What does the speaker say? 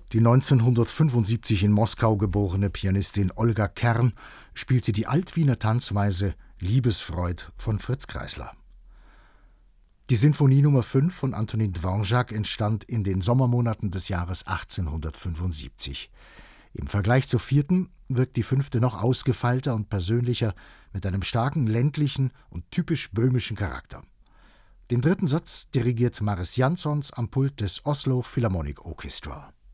Die 1975 in Moskau geborene Pianistin Olga Kern spielte die Altwiener Tanzweise Liebesfreud von Fritz Kreisler. Die Sinfonie Nummer 5 von Antonin Dvorak entstand in den Sommermonaten des Jahres 1875. Im Vergleich zur 4. wirkt die 5. noch ausgefeilter und persönlicher, mit einem starken ländlichen und typisch böhmischen Charakter. Den 3. Satz dirigiert Maris Jansons am Pult des Oslo Philharmonic Orchestra.